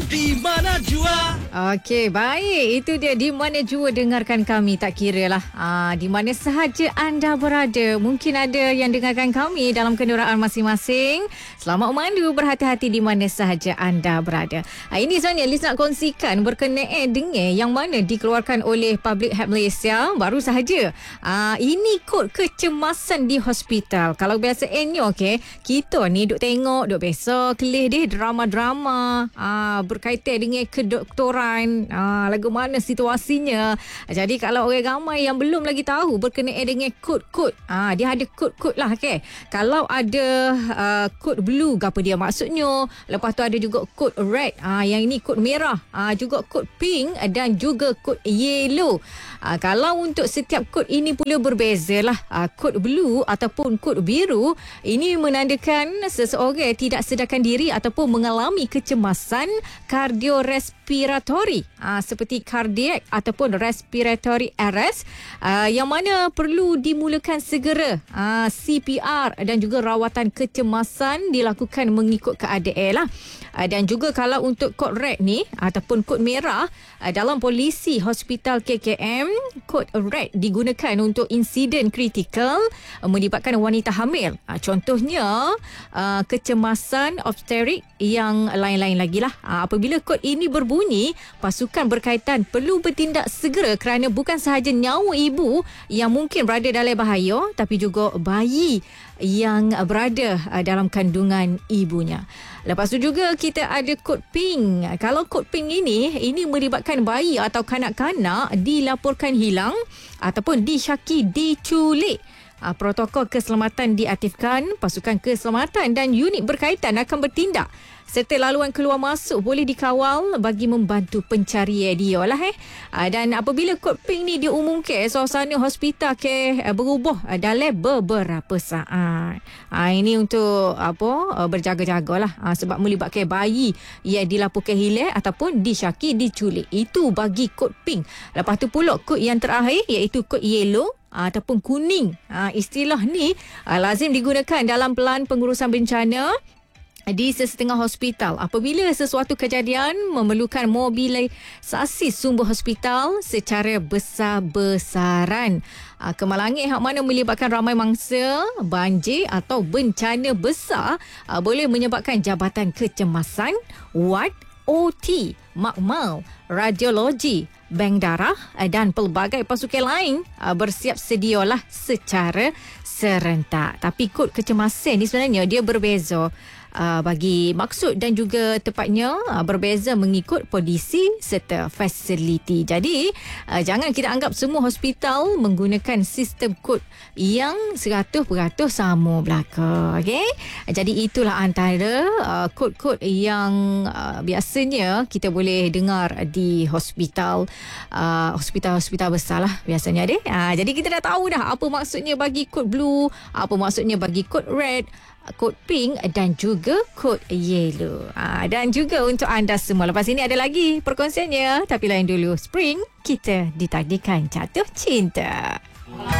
Di Mana Jua. Okey, baik. Itu dia Di Mana Jua, dengarkan kami. Tak kira lah di mana sahaja anda berada. Mungkin ada yang dengarkan kami dalam kenderaan masing-masing. Selamat memandu, berhati-hati di mana sahaja anda berada. Ini sebenarnya Liz nak kongsikan berkenaan dengan yang mana dikeluarkan oleh Public Health Malaysia baru sahaja. Ini kod kecemasan di hospital. Kalau biasanya kita ni duk tengok, duk biasa kelih deh drama-drama berkaitan dengan kedoktoran, lagu mana situasinya. Jadi kalau orang ramai yang belum lagi tahu berkenaan dengan kod-kod, dia ada kod-kod lah Kalau ada kod blue, apa dia maksudnya. Lepas tu ada juga kod red, yang ini kod merah, juga kod pink dan juga kod yellow. Kalau untuk setiap kod ini pula berbeza lah. Kod blue ataupun kod biru ini menandakan seseorang tidak sedarkan diri ataupun mengalami kecemasan kardiorespiratori, seperti kardiak ataupun respiratory arrest, yang mana perlu dimulakan segera CPR dan juga rawatan kecemasan dilakukan mengikut keadaan lah. Dan juga kalau untuk kod red ni ataupun kod merah, dalam polisi hospital KKM, kod red digunakan untuk insiden kritikal melibatkan wanita hamil. Contohnya kecemasan obstetrik, yang lain-lain lagi lah. Apabila kod ini berbunyi, pasukan berkaitan perlu bertindak segera kerana bukan sahaja nyawa ibu yang mungkin berada dalam bahaya, tapi juga bayi yang berada dalam kandungan ibunya. Lepas tu juga kita ada kod pink. Kalau kod pink ini melibatkan bayi atau kanak-kanak dilaporkan hilang ataupun disyaki diculik. Protokol keselamatan diaktifkan, pasukan keselamatan dan unit berkaitan akan bertindak serta laluan keluar masuk boleh dikawal bagi membantu pencarian dia lah. Dan apabila kod pink ni diumumkan, suasana hospital berubah dalam beberapa saat. Ini untuk berjaga-jaga lah, sebab melibatkan bayi yang dilaporkan hilang ataupun disyaki diculik. Itu bagi kod pink. Lepas tu pula kod yang terakhir iaitu kod yellow ataupun kuning. Istilah ni lazim digunakan dalam pelan pengurusan bencana di sesetengah hospital apabila sesuatu kejadian memerlukan mobilisasi sumber hospital secara besar-besaran. Kemalangan hak mana melibatkan ramai mangsa, banjir atau bencana besar boleh menyebabkan jabatan kecemasan, ward, OT, makmal, radiologi, bank darah dan pelbagai pasukan lain bersiap sedialah secara serentak. Tapi kod kecemasan ni sebenarnya dia berbeza bagi maksud dan juga tepatnya berbeza mengikut kondisi serta fasiliti. Jadi jangan kita anggap semua hospital menggunakan sistem kod yang 100% sama belaka. Jadi itulah antara kod-kod yang biasanya kita boleh dengar di hospital besar lah biasanya jadi kita dah tahu dah apa maksudnya bagi kod blue, apa maksudnya bagi kod red, kod pink dan juga kod yellow. Dan juga untuk anda semua, lepas ini ada lagi perkongsiannya, tapi lain dulu. Spring, kita ditakdirkan jatuh cinta.